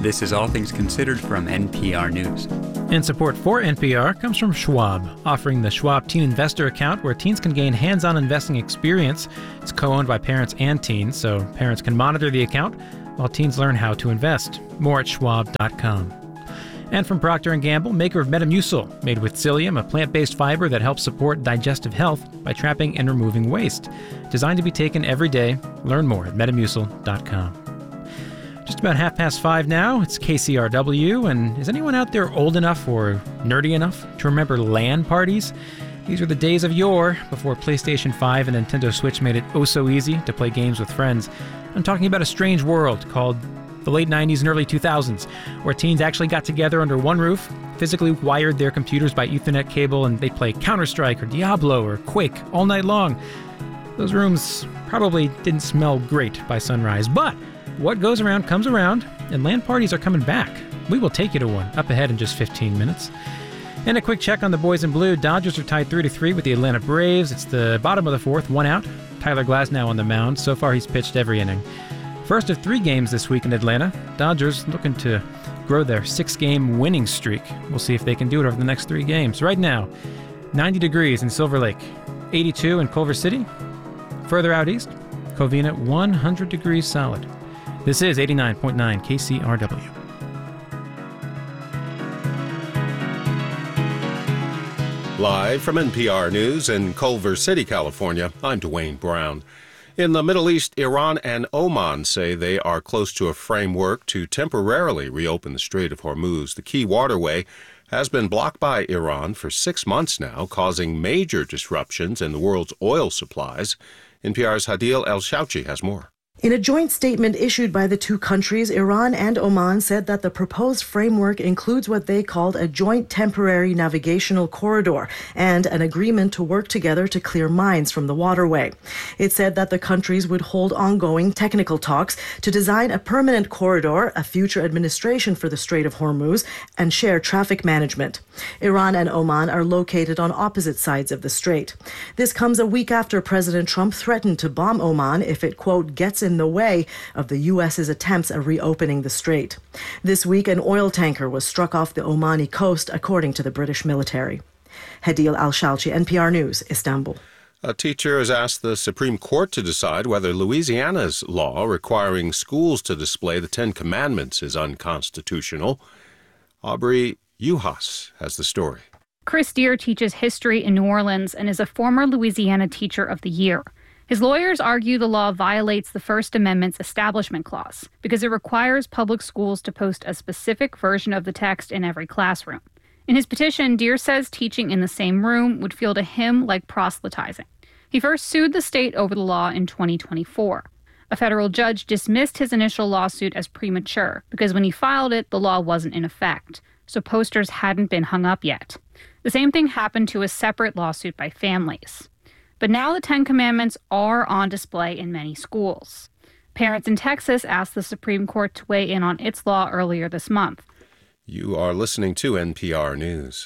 This is All Things Considered from NPR News. And support for NPR comes from Schwab, offering the Schwab Teen Investor Account where teens can gain hands-on investing experience. It's co-owned by parents and teens, so parents can monitor the account while teens learn how to invest. More at schwab.com. And from Procter & Gamble, maker of Metamucil, made with psyllium, a plant-based fiber that helps support digestive health by trapping and removing waste. Designed to be taken every day. Learn more at metamucil.com. Just about 5:30 now. It's KCRW, and is anyone out there old enough or nerdy enough to remember LAN parties? These were the days of yore, before PlayStation 5 and Nintendo Switch made it oh so easy to play games with friends. I'm talking about a strange world called the late 90s and early 2000s, where teens actually got together under one roof, physically wired their computers by Ethernet cable, and they'd play Counter-Strike or Diablo or Quake all night long. Those rooms probably didn't smell great by sunrise, but what goes around comes around, and LAN parties are coming back. We will take you to one, up ahead in just 15 minutes. And a quick check on the boys in blue. Dodgers are tied 3-3 with the Atlanta Braves. It's the bottom of the fourth, one out. Tyler Glasnow on the mound. So far, he's pitched every inning. First of 3 games this week in Atlanta. Dodgers looking to grow their 6-game winning streak. We'll see if they can do it over the next 3 games. Right now, 90 degrees in Silver Lake, 82 in Culver City. Further out east, Covina, 100 degrees solid. This is 89.9 KCRW. Live from NPR News in Culver City, California, I'm Dwayne Brown. In the Middle East, Iran and Oman say they are close to a framework to temporarily reopen the Strait of Hormuz. The key waterway has been blocked by Iran for 6 months now, causing major disruptions in the world's oil supplies. NPR's Hadil El-Shouchi has more. In a joint statement issued by the 2 countries, Iran and Oman said that the proposed framework includes what they called a joint temporary navigational corridor and an agreement to work together to clear mines from the waterway. It said that the countries would hold ongoing technical talks to design a permanent corridor, a future administration for the Strait of Hormuz, and share traffic management. Iran and Oman are located on opposite sides of the strait. This comes a week after President Trump threatened to bomb Oman if it, quote, gets in the way of the U.S.'s attempts at reopening the strait. This week, an oil tanker was struck off the Omani coast, according to the British military. Hadil Al-Shalchi, NPR News, Istanbul. A teacher has asked the Supreme Court to decide whether Louisiana's law requiring schools to display the 10 Commandments is unconstitutional. Aubrey Uhas has the story. Chris Deere teaches history in New Orleans and is a former Louisiana Teacher of the Year. His lawyers argue the law violates the First Amendment's Establishment Clause because it requires public schools to post a specific version of the text in every classroom. In his petition, Deere says teaching in the same room would feel to him like proselytizing. He first sued the state over the law in 2024. A federal judge dismissed his initial lawsuit as premature because when he filed it, the law wasn't in effect, so posters hadn't been hung up yet. The same thing happened to a separate lawsuit by families. But now the 10 Commandments are on display in many schools. Parents in Texas asked the Supreme Court to weigh in on its law earlier this month. You are listening to NPR News.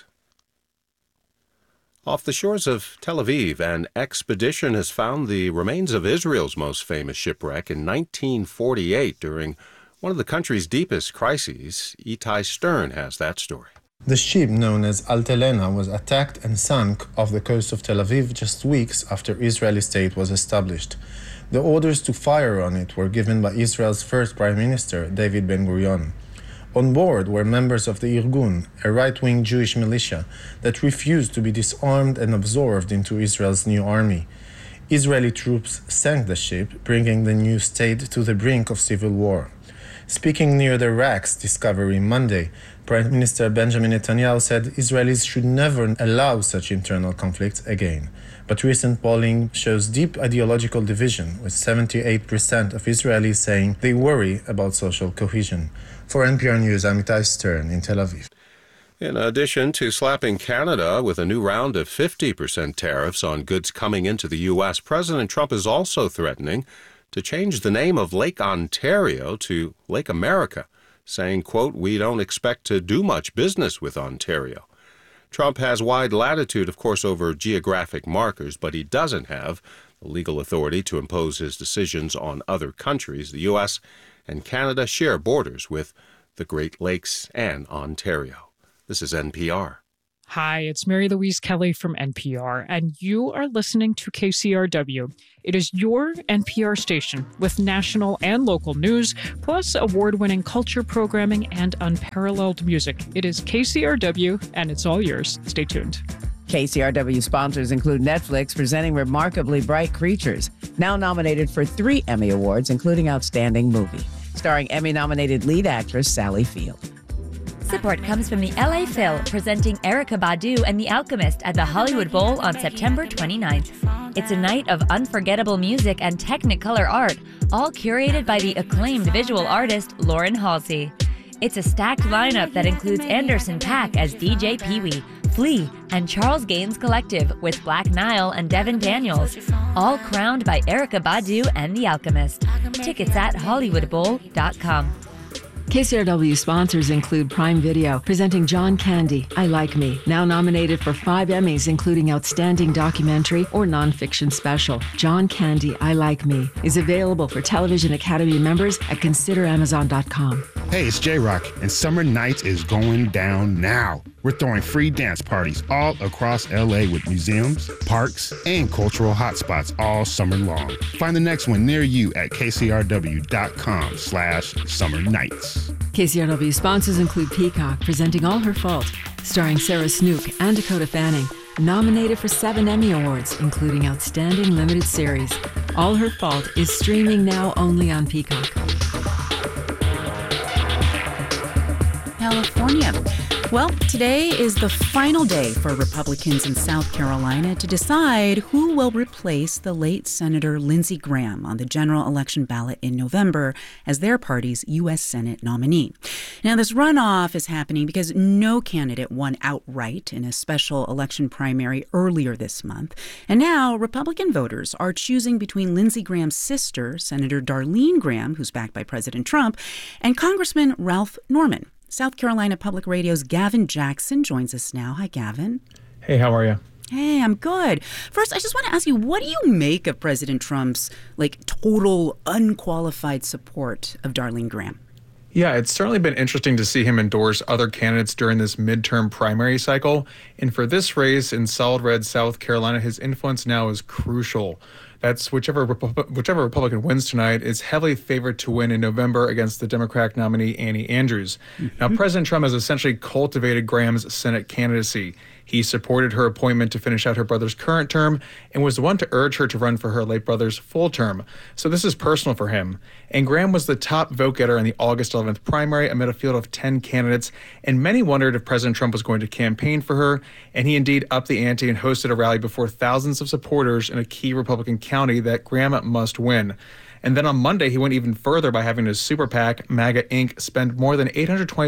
Off the shores of Tel Aviv, an expedition has found the remains of Israel's most famous shipwreck in 1948 during one of the country's deepest crises. Itai Stern has that story. The ship, known as Altalena, was attacked and sunk off the coast of Tel Aviv just weeks after Israeli state was established. The orders to fire on it were given by Israel's first Prime Minister, David Ben-Gurion. On board were members of the Irgun, a right-wing Jewish militia that refused to be disarmed and absorbed into Israel's new army. Israeli troops sank the ship, bringing the new state to the brink of civil war. Speaking near the wreck's discovery Monday, Prime Minister Benjamin Netanyahu said Israelis should never allow such internal conflicts again. But recent polling shows deep ideological division, with 78% of Israelis saying they worry about social cohesion. For NPR News, I'm Itai Stern in Tel Aviv. In addition to slapping Canada with a new round of 50% tariffs on goods coming into the U.S., President Trump is also threatening to change the name of Lake Ontario to Lake America, saying, quote, "We don't expect to do much business with Ontario." Trump has wide latitude, of course, over geographic markers, but he doesn't have the legal authority to impose his decisions on other countries. The U.S. and Canada share borders with the Great Lakes and Ontario. This is NPR. Hi, it's Mary Louise Kelly from NPR, and you are listening to KCRW. It is your NPR station with national and local news, plus award-winning culture programming and unparalleled music. It is KCRW, and it's all yours. Stay tuned. KCRW sponsors include Netflix presenting Remarkably Bright Creatures, now nominated for 3 Emmy Awards, including Outstanding Movie, starring Emmy-nominated lead actress Sally Field. Support comes from the LA Phil, presenting Erykah Badu and The Alchemist at the Hollywood Bowl on September 29th. It's a night of unforgettable music and Technicolor art, all curated by the acclaimed visual artist Lauren Halsey. It's a stacked lineup that includes Anderson .Paak as DJ Pee-wee, Flea, and Charles Gaines Collective with Black Nile and Devin Daniels, all crowned by Erykah Badu and The Alchemist. Tickets at HollywoodBowl.com. KCRW sponsors include Prime Video, presenting John Candy, I Like Me, now nominated for 5 Emmys, including Outstanding Documentary or Nonfiction Special. John Candy, I Like Me is available for Television Academy members at ConsiderAmazon.com. Hey, it's J-Rock, and Summer Nights is going down now. We're throwing free dance parties all across LA with museums, parks, and cultural hotspots all summer long. Find the next one near you at kcrw.com/summer nights. KCRW sponsors include Peacock, presenting All Her Fault, starring Sarah Snook and Dakota Fanning, nominated for 7 Emmy Awards, including Outstanding Limited Series. All Her Fault is streaming now only on Peacock. California. Well, today is the final day for Republicans in South Carolina to decide who will replace the late Senator Lindsey Graham on the general election ballot in November as their party's U.S. Senate nominee. Now, this runoff is happening because no candidate won outright in a special election primary earlier this month. And now Republican voters are choosing between Lindsey Graham's sister, Senator Darlene Graham, who's backed by President Trump, and Congressman Ralph Norman. South Carolina Public Radio's Gavin Jackson joins us now. Hi, Gavin. Hey, how are you? Hey, I'm good. First, I just want to ask you, what do you make of President Trump's, total unqualified support of Darlene Graham? Yeah, it's certainly been interesting to see him endorse other candidates during this midterm primary cycle. And for this race in solid red South Carolina, his influence now is crucial. That's whichever Republican wins tonight is heavily favored to win in November against the Democratic nominee Annie Andrews. Now, President Trump has essentially cultivated Graham's Senate candidacy. He supported her appointment to finish out her brother's current term and was the one to urge her to run for her late brother's full term. So this is personal for him. And Graham was the top vote getter in the August 11th primary amid a field of 10 candidates. And many wondered if President Trump was going to campaign for her. And he indeed upped the ante and hosted a rally before thousands of supporters in a key Republican county that Graham must win. And then on Monday, he went even further by having his super PAC, MAGA Inc., spend more than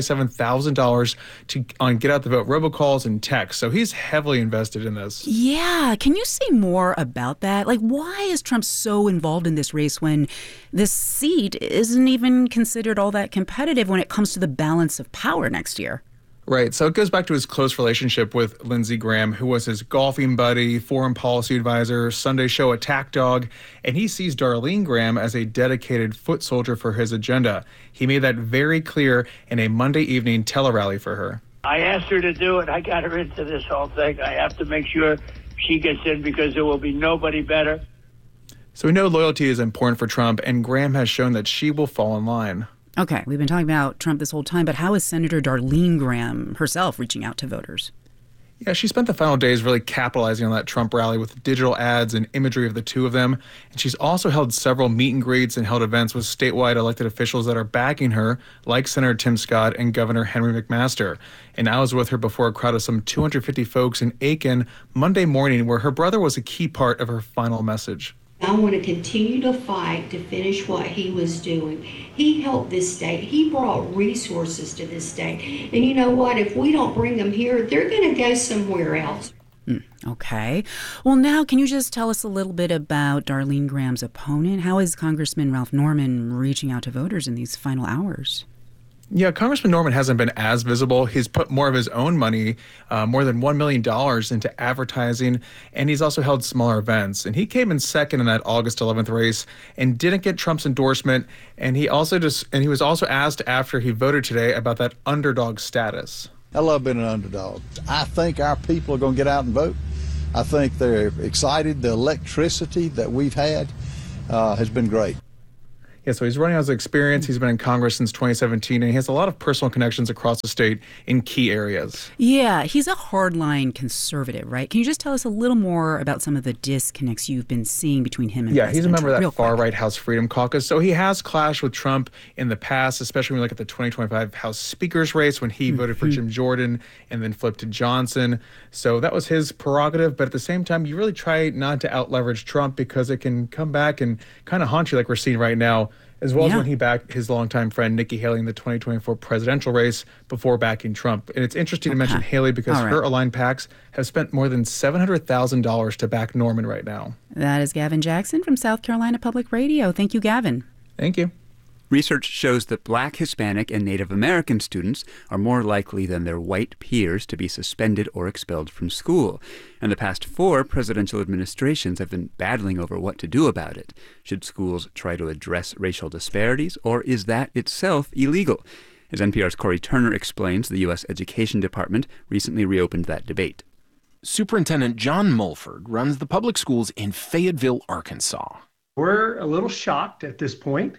$827,000 on get out the vote robocalls and texts. So he's heavily invested in this. Yeah. Can you say more about that? Why is Trump so involved in this race when this seat isn't even considered all that competitive when it comes to the balance of power next year? Right. So it goes back to his close relationship with Lindsey Graham, who was his golfing buddy, foreign policy advisor, Sunday show attack dog, and he sees Darlene Graham as a dedicated foot soldier for his agenda. He made that very clear in a Monday evening tele-rally for her. I asked her to do it. I got her into this whole thing. I have to make sure she gets in because there will be nobody better. So we know loyalty is important for Trump, and Graham has shown that she will fall in line. Okay, we've been talking about Trump this whole time, but how is Senator Darlene Graham herself reaching out to voters? Yeah, she spent the final days really capitalizing on that Trump rally with digital ads and imagery of the two of them. And she's also held several meet and greets and held events with statewide elected officials that are backing her, like Senator Tim Scott and Governor Henry McMaster. And I was with her before a crowd of some 250 folks in Aiken Monday morning, where her brother was a key part of her final message. I want to continue to fight to finish what he was doing. He helped this state. He brought resources to this state. And you know what? If we don't bring them here, they're going to go somewhere else. Okay. Well, now, can you just tell us a little bit about Darlene Graham's opponent? How is Congressman Ralph Norman reaching out to voters in these final hours? Yeah, Congressman Norman hasn't been as visible. He's put more of his own money, more than $1 million into advertising, and he's also held smaller events. And he came in second in that August 11th race and didn't get Trump's endorsement. And he was also asked after he voted today about that underdog status. I love being an underdog. I think our people are going to get out and vote. I think they're excited. The electricity that we've had has been great. Yeah, so he's running out of experience. He's been in Congress since 2017, and he has a lot of personal connections across the state in key areas. Yeah, he's a hardline conservative, right? Can you just tell us a little more about some of the disconnects you've been seeing between him and President President Trump? Yeah, he's a member of that far-right House Freedom Caucus, so he has clashed with Trump in the past, especially when we look at the 2025 House Speaker's race when he voted for Jim Jordan and then flipped to Johnson. So that was his prerogative, but at the same time, you really try not to out-leverage Trump because it can come back and kind of haunt you like we're seeing right now, as well as when he backed his longtime friend Nikki Haley in the 2024 presidential race before backing Trump. And it's interesting to mention Haley because her aligned PACs have spent more than $700,000 to back Norman right now. That is Gavin Jackson from South Carolina Public Radio. Thank you, Gavin. Thank you. Research shows that Black, Hispanic, and Native American students are more likely than their white peers to be suspended or expelled from school. And the past 4 presidential administrations have been battling over what to do about it. Should schools try to address racial disparities, or is that itself illegal? As NPR's Corey Turner explains, the U.S. Education Department recently reopened that debate. Superintendent John Mulford runs the public schools in Fayetteville, Arkansas. We're a little shocked at this point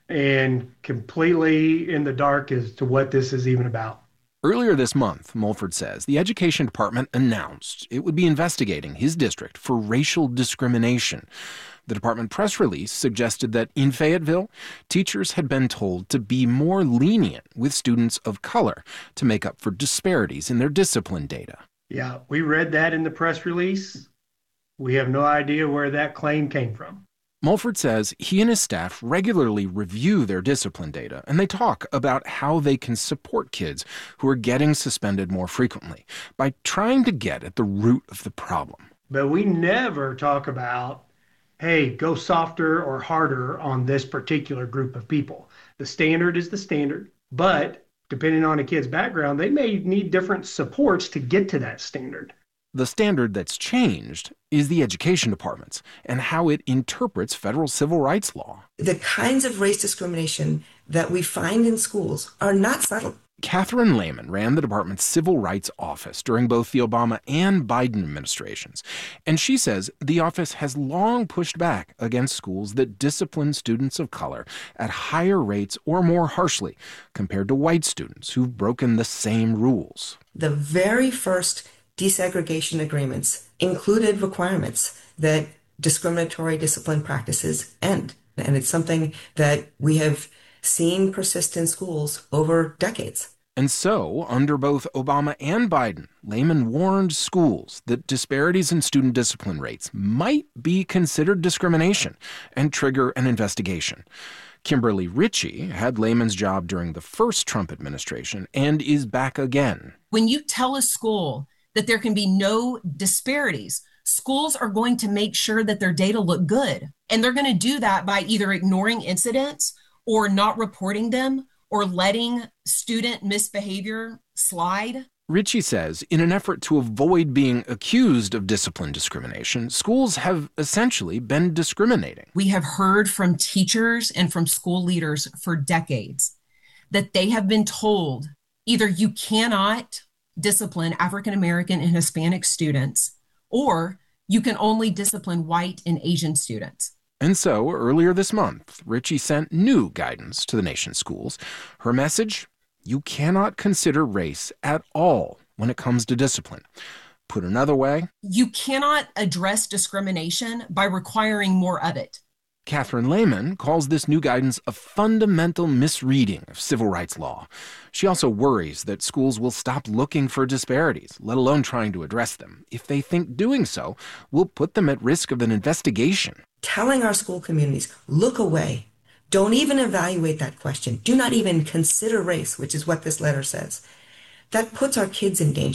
and completely in the dark as to what this is even about. Earlier this month, Mulford says, the Education Department announced it would be investigating his district for racial discrimination. The department press release suggested that in Fayetteville, teachers had been told to be more lenient with students of color to make up for disparities in their discipline data. Yeah, we read that in the press release. We have no idea where that claim came from. Mulford says he and his staff regularly review their discipline data, and they talk about how they can support kids who are getting suspended more frequently by trying to get at the root of the problem. But we never talk about, hey, go softer or harder on this particular group of people. The standard is the standard, but depending on a kid's background, they may need different supports to get to that standard. The standard that's changed is the Education Department's and how it interprets federal civil rights law. The kinds of race discrimination that we find in schools are not subtle. Catherine Lehman ran the department's civil rights office during both the Obama and Biden administrations. And she says the office has long pushed back against schools that discipline students of color at higher rates or more harshly compared to white students who've broken the same rules. The very first desegregation agreements included requirements that discriminatory discipline practices end. And it's something that we have seen persist in schools over decades. And so, under both Obama and Biden, Lehman warned schools that disparities in student discipline rates might be considered discrimination and trigger an investigation. Kimberly Ritchie had Lehman's job during the first Trump administration and is back again. When you tell a school that there can be no disparities, schools are going to make sure that their data look good. And they're going to do that by either ignoring incidents or not reporting them or letting student misbehavior slide. Ritchie says in an effort to avoid being accused of discipline discrimination, schools have essentially been discriminating. We have heard from teachers and from school leaders for decades that they have been told either you cannot discipline African American and Hispanic students, or you can only discipline white and Asian students. And so, earlier this month, Ritchie sent new guidance to the nation's schools. Her message: you cannot consider race at all when it comes to discipline. Put another way, you cannot address discrimination by requiring more of it. Catherine Lehman calls this new guidance a fundamental misreading of civil rights law. She also worries that schools will stop looking for disparities, let alone trying to address them, if they think doing so will put them at risk of an investigation. Telling our school communities, look away. Don't even evaluate that question. Do not even consider race, which is what this letter says. That puts our kids in danger.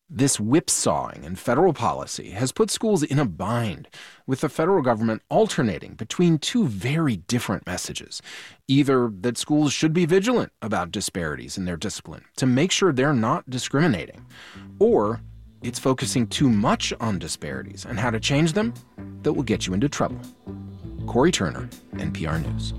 This whipsawing in federal policy has put schools in a bind, with the federal government alternating between two very different messages. Either that schools should be vigilant about disparities in their discipline to make sure they're not discriminating, or it's focusing too much on disparities and how to change them that will get you into trouble. Corey Turner, NPR News.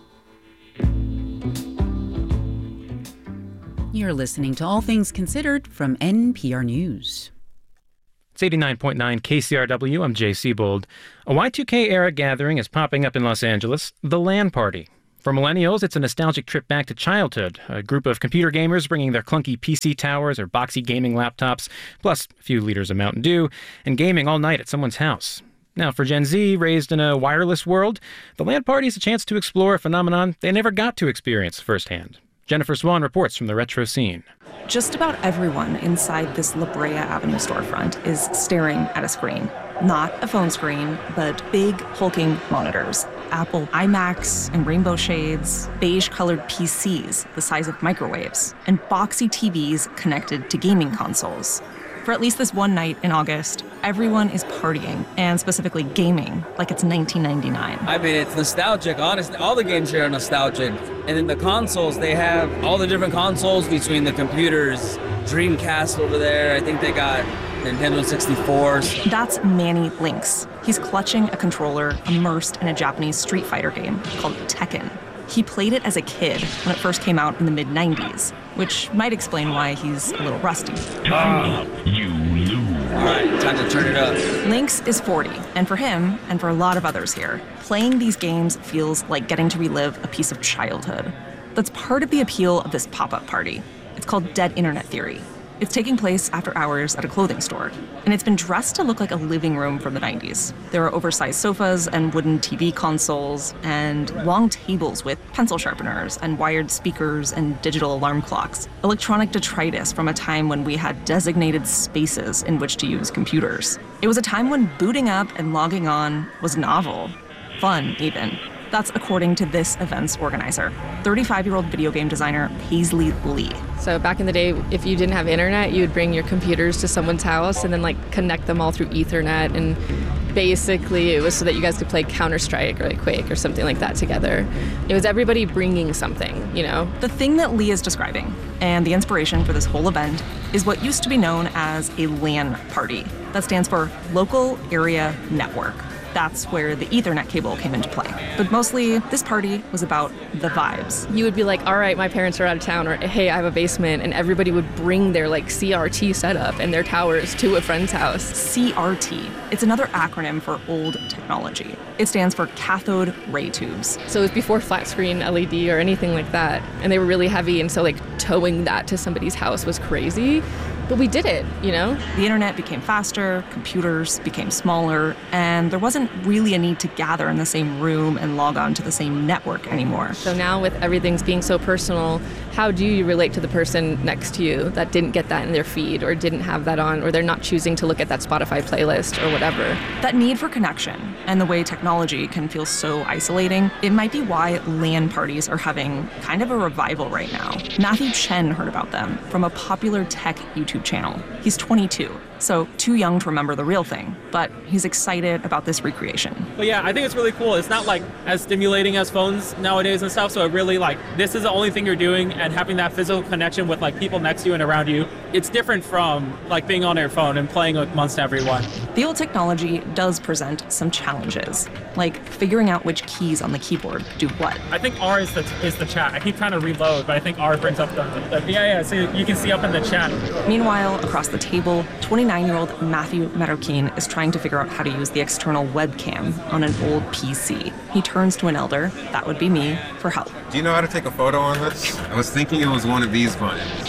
You're listening to All Things Considered from NPR News. It's 89.9 KCRW. I'm Jay Siebold. A Y2K-era gathering is popping up in Los Angeles, the LAN Party. For millennials, it's a nostalgic trip back to childhood, a group of computer gamers bringing their clunky PC towers or boxy gaming laptops, plus a few liters of Mountain Dew, and gaming all night at someone's house. Now, for Gen Z, raised in a wireless world, the LAN Party is a chance to explore a phenomenon they never got to experience firsthand. Jennifer Swan reports from the retro scene. Just about everyone inside this La Brea Avenue storefront is staring at a screen. Not a phone screen, but big, hulking monitors. Apple iMacs and rainbow shades, beige-colored PCs the size of microwaves, and boxy TVs connected to gaming consoles. For at least this one night in August, everyone is partying, and specifically gaming, like it's 1999. I mean, it's nostalgic, honestly. All the games here are nostalgic. And then the consoles, they have all the different consoles between the computers. Dreamcast over there, I think they got Nintendo 64s. That's Manny Lynx. He's clutching a controller immersed in a Japanese Street Fighter game called Tekken. He played it as a kid when it first came out in the mid-90s, which might explain why he's a little rusty. You lose. All right, time to turn it up. Lynx is 40, and for him, and for a lot of others here, playing these games feels like getting to relive a piece of childhood. That's part of the appeal of this pop-up party. It's called Dead Internet Theory. It's taking place after hours at a clothing store, and it's been dressed to look like a living room from the 90s. There are oversized sofas and wooden TV consoles and long tables with pencil sharpeners and wired speakers and digital alarm clocks. Electronic detritus from a time when we had designated spaces in which to use computers. It was a time when booting up and logging on was novel, fun even. That's according to this event's organizer, 35-year-old video game designer Paisley Lee. So back in the day, if you didn't have internet, you would bring your computers to someone's house and then connect them all through Ethernet. And basically it was so that you guys could play Counter-Strike or Quake or something like that together. It was everybody bringing something, you know? The thing that Lee is describing, and the inspiration for this whole event, is what used to be known as a LAN party. That stands for Local Area Network. That's where the Ethernet cable came into play. But mostly, this party was about the vibes. You would be like, all right, my parents are out of town, or hey, I have a basement, and everybody would bring their CRT setup and their towers to a friend's house. CRT. It's another acronym for old technology. It stands for cathode ray tubes. So it was before flat screen LED or anything like that, and they were really heavy, and so towing that to somebody's house was crazy. But we did it, you know? The internet became faster, computers became smaller, and there wasn't really a need to gather in the same room and log on to the same network anymore. So now with everything's being so personal, how do you relate to the person next to you that didn't get that in their feed or didn't have that on, or they're not choosing to look at that Spotify playlist or whatever? That need for connection and the way technology can feel so isolating, it might be why LAN parties are having kind of a revival right now. Matthew Chen heard about them from a popular tech YouTube channel. He's 22, so too young to remember the real thing, but he's excited about this recreation. But yeah, I think it's really cool. It's not as stimulating as phones nowadays and stuff, so it really this is the only thing you're doing, and having that physical connection with people next to you and around you, it's different from being on your phone and playing amongst everyone. The old technology does present some challenges, like figuring out which keys on the keyboard do what. I think R is the chat. I keep trying to reload, but I think R brings up the so you can see up in the chat. Meanwhile, across the table, 29-year-old Matthew Marroquin is trying to figure out how to use the external webcam on an old PC. He turns to an elder, that would be me, for help. Do you know how to take a photo on this? I was thinking it was one of these buttons,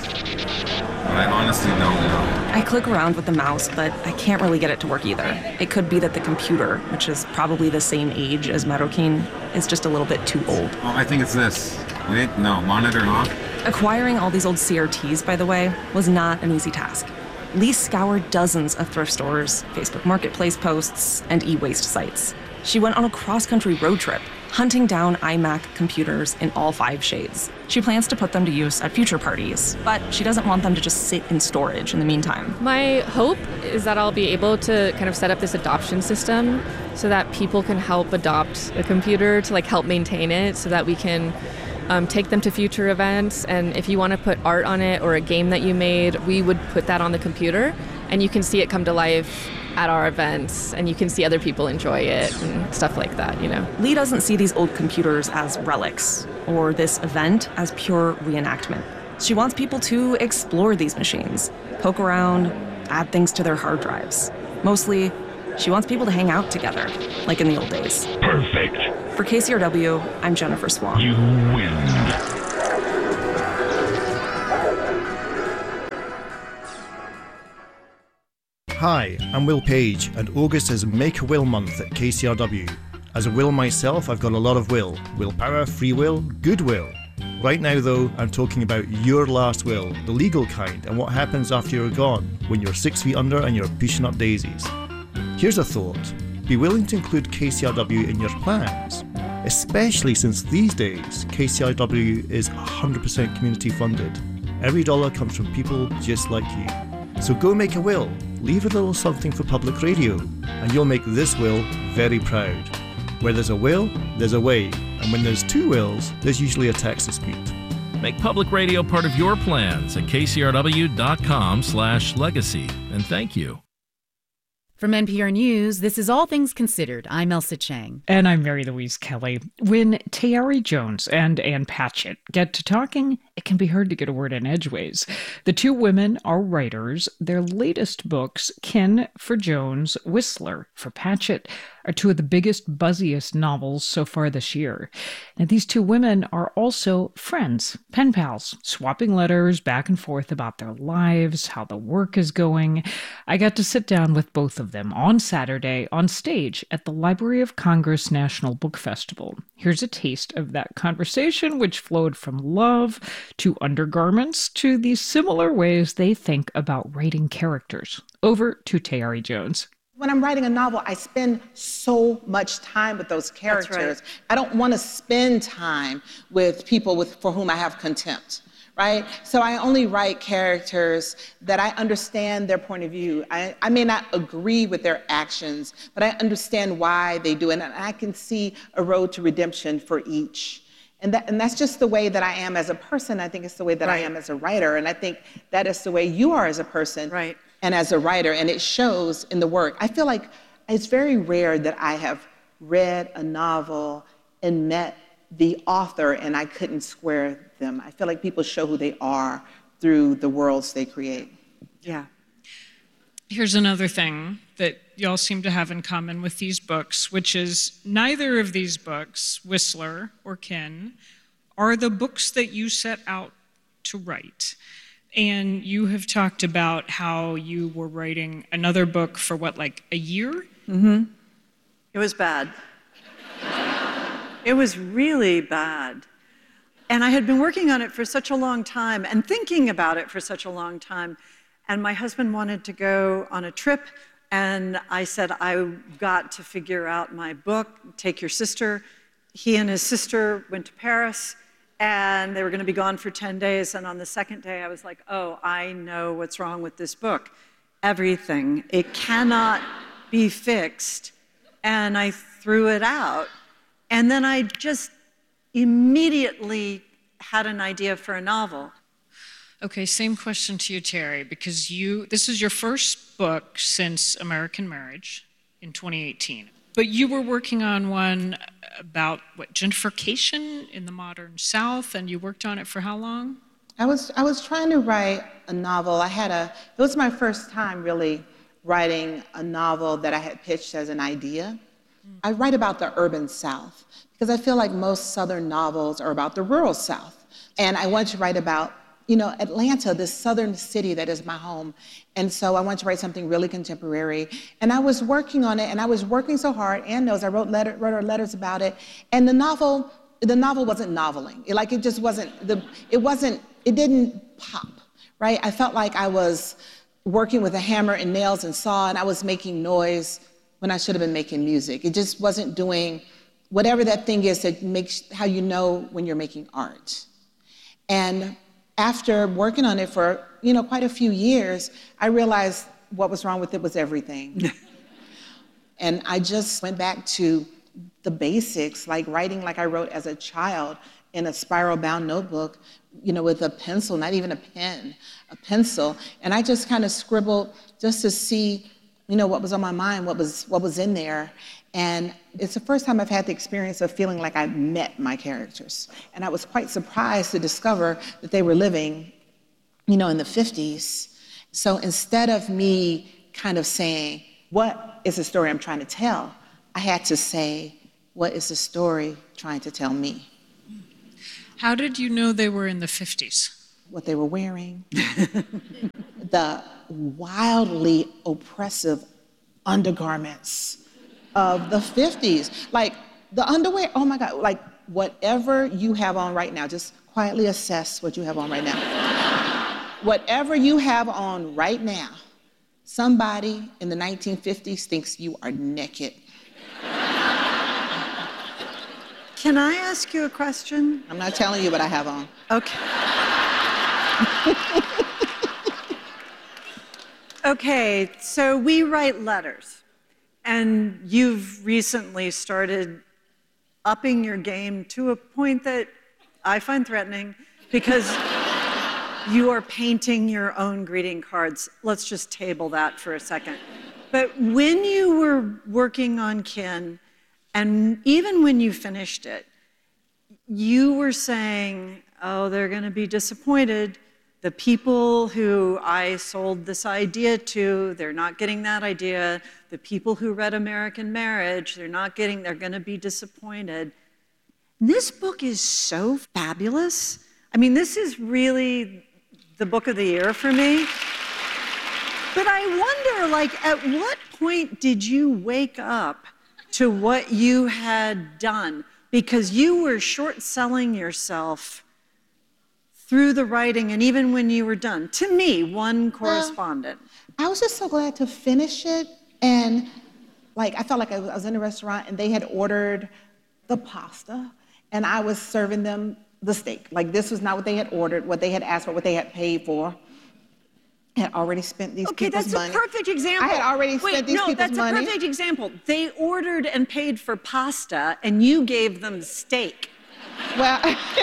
but I honestly don't know. I click around with the mouse, but I can't really get it to work either. It could be that the computer, which is probably the same age as Marroquin, is just a little bit too old. Oh, I think it's this. Wait, no, monitor off. Acquiring all these old CRTs, by the way, was not an easy task. Lee scoured dozens of thrift stores, Facebook Marketplace posts, and e-waste sites. She went on a cross-country road trip, hunting down iMac computers in all 5 shades. She plans to put them to use at future parties, but she doesn't want them to just sit in storage in the meantime. My hope is that I'll be able to kind of set up this adoption system so that people can help adopt a computer to help maintain it so that we can take them to future events. And if you want to put art on it or a game that you made, we would put that on the computer and you can see it come to life at our events, and you can see other people enjoy it and stuff like that, Lee doesn't see these old computers as relics or this event as pure reenactment. She wants people to explore these machines, poke around, add things to their hard drives. Mostly, she wants people to hang out together, like in the old days. Perfect. For KCRW, I'm Jennifer Swan. You win. Hi, I'm Will Page, and August is Make a Will Month at KCRW. As a will myself, I've got a lot of will. Willpower, free will, goodwill. Right now, though, I'm talking about your last will, the legal kind, and what happens after you're gone, when you're 6 feet under and you're pushing up daisies. Here's a thought. Be willing to include KCRW in your plans, especially since these days, KCRW is 100% community funded. Every dollar comes from people just like you. So go make a will, leave a little something for public radio, and you'll make this will very proud. Where there's a will, there's a way, and when there's 2 wills, there's usually a tax dispute. Make public radio part of your plans at kcrw.com/legacy, and thank you. From NPR News, this is All Things Considered. I'm Elsa Chang. And I'm Mary Louise Kelly. When Tayari Jones and Ann Patchett get to talking, it can be hard to get a word in edgeways. The 2 women are writers. Their latest books, Kin for Jones, Whistler for Patchett, are 2 of the biggest, buzziest novels so far this year. And these 2 women are also friends, pen pals, swapping letters back and forth about their lives, how the work is going. I got to sit down with both of them on Saturday on stage at the Library of Congress National Book Festival. Here's a taste of that conversation, which flowed from love to undergarments to the similar ways they think about writing characters. Over to Tayari Jones. When I'm writing a novel, I spend so much time with those characters. Right. I don't want to spend time with people for whom I have contempt, right? So I only write characters that I understand their point of view. I may not agree with their actions, but I understand why they do it, and I can see a road to redemption for each. And that's just the way that I am as a person. I think it's the way that I am as a writer, and I think that is the way you are as a person. Right. And as a writer, and it shows in the work. I feel like it's very rare that I have read a novel and met the author and I couldn't square them. I feel like people show who they are through the worlds they create. Yeah. Here's another thing that y'all seem to have in common with these books, which is neither of these books, Whistler or Kin, are the books that you set out to write. And you have talked about how you were writing another book for a year? Mm-hmm. It was bad. It was really bad. And I had been working on it for such a long time and thinking about it for such a long time. And my husband wanted to go on a trip. And I said, I've got to figure out my book, take your sister. He and his sister went to Paris. And they were going to be gone for 10 days. And on the second day, I was like, oh, I know what's wrong with this book. Everything. It cannot be fixed. And I threw it out. And then I just immediately had an idea for a novel. Okay, same question to you, Terry, because this is your first book since American Marriage in 2018. But you were working on one about, gentrification in the modern South, and you worked on it for how long? I was trying to write a novel. It was my first time really writing a novel that I had pitched as an idea. I write about the urban South because I feel like most Southern novels are about the rural South. And I wanted to write about Atlanta, this southern city that is my home. And so I wanted to write something really contemporary. And I was working on it, and I was working so hard. Ann knows I wrote her letters about it. And the novel wasn't noveling. It didn't pop, right? I felt like I was working with a hammer and nails and saw, and I was making noise when I should have been making music. It just wasn't doing whatever that thing is that makes how you know when you're making art. And after working on it for, quite a few years, I realized what was wrong with it was everything. And I just went back to the basics, like writing like I wrote as a child in a spiral-bound notebook, with a pencil, not even a pen, a pencil. And I just kind of scribbled just to see, what was on my mind, what was in there. And it's the first time I've had the experience of feeling like I met my characters. And I was quite surprised to discover that they were living, in the 50s. So instead of me kind of saying, what is the story I'm trying to tell? I had to say, what is the story trying to tell me? How did you know they were in the 50s? What they were wearing. The wildly oppressive undergarments of the 50s. Like the underwear, oh my God, like whatever you have on right now, just quietly assess what you have on right now. Whatever you have on right now, somebody in the 1950s thinks you are naked. Can I ask you a question? I'm not telling you what I have on. Okay. Okay, so we write letters, and you've recently started upping your game to a point that I find threatening because you are painting your own greeting cards. Let's just table that for a second. But when you were working on Kin, and even when you finished it, you were saying, oh, they're going to be disappointed. The people who I sold this idea to, they're not getting that idea. The people who read American Marriage, they're going to be disappointed. This book is so fabulous. I mean, this is really the book of the year for me. But I wonder, at what point did you wake up to what you had done? Because you were short-selling yourself through the writing and even when you were done. To me, one correspondent. I was just so glad to finish it. And I felt like I was in a restaurant and they had ordered the pasta and I was serving them the steak. This was not what they had ordered, what they had asked for, what they had paid for. I had already spent these people's money. Okay, that's a perfect example. I had already spent these people's money. No, that's a perfect example. They ordered and paid for pasta, and you gave them steak. Well,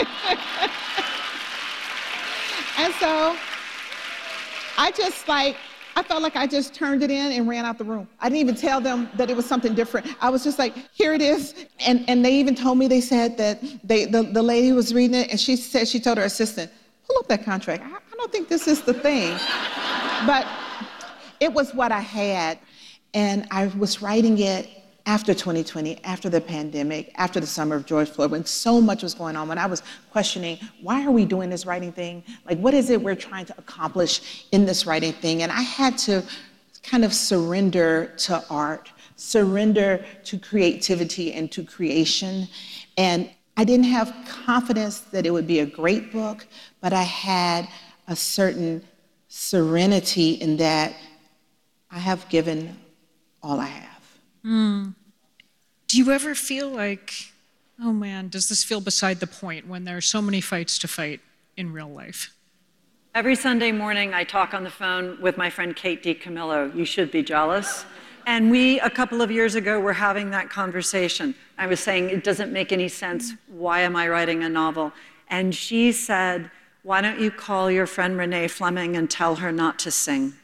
and so I felt like I just turned it in and ran out the room. I didn't even tell them that it was something different. I was just like, here it is. And they even told me, they said that the lady who was reading it, and she said she told her assistant, pull up that contract. I don't think this is the thing. But it was what I had. And I was writing it after 2020, after the pandemic, after the summer of George Floyd, when so much was going on, when I was questioning, why are we doing this writing thing? What is it we're trying to accomplish in this writing thing? And I had to kind of surrender to art, surrender to creativity and to creation. And I didn't have confidence that it would be a great book, but I had a certain serenity in that I have given all I have. Mm. Do you ever feel like, oh man, does this feel beside the point when there are so many fights to fight in real life? Every Sunday morning, I talk on the phone with my friend Kate DiCamillo. You should be jealous. And we, a couple of years ago, were having that conversation. I was saying, it doesn't make any sense. Why am I writing a novel? And she said, why don't you call your friend Renee Fleming and tell her not to sing?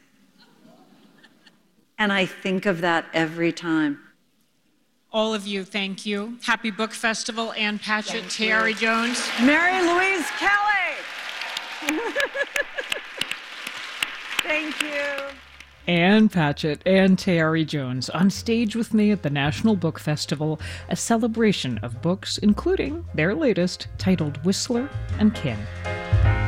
And I think of that every time. All of you, thank you. Happy Book Festival. Ann Patchett, Tayari Jones. Mary Louise Kelly. Thank you. Ann Patchett and Tayari Jones on stage with me at the National Book Festival, a celebration of books, including their latest, titled Whistler and Kin.